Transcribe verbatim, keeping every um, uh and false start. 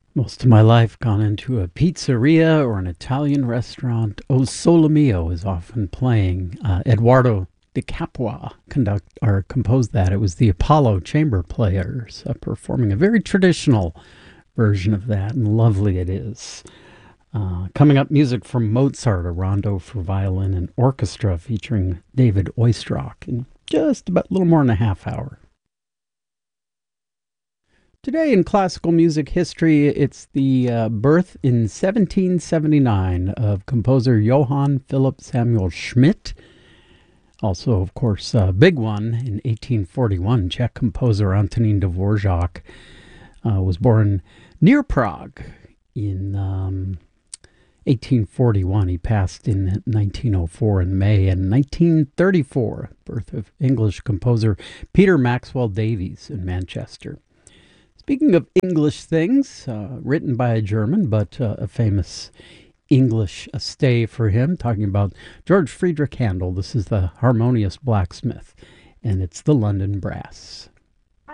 Most of my life gone into a pizzeria or an Italian restaurant. O Sole Mio is often playing. Uh, Eduardo de Capua conduct or composed that. It was the Apollo Chamber Players uh, performing a very traditional version of that, and lovely it is. Uh, coming up, music from Mozart, a rondo for violin and orchestra featuring David Oistrakh in just about a little more than a half hour. Today in classical music history, it's the uh, birth in seventeen seventy-nine of composer Johann Philipp Samuel Schmidt. Also, of course, a big one in eighteen forty-one, Czech composer Antonín Dvorak uh, was born near Prague in um, eighteen forty-one. He passed in nineteen oh four in May. And nineteen thirty-four, birth of English composer Peter Maxwell Davies in Manchester. Speaking of English things, uh, written by a German, but uh, a famous English stay for him, talking about George Friedrich Handel. This is the Harmonious Blacksmith, and it's the London Brass.